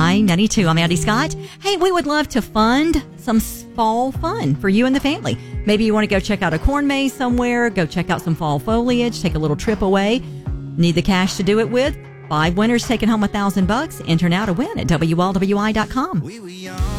Y92. I'm Andy Scott. Hey, we would love to fund some fall fun for you and the family. Maybe you want to go check out a corn maze somewhere, go check out some fall foliage, take a little trip away. Need the cash to do it with? 5 winners taking home $1,000. Enter now to win at WLWI.com.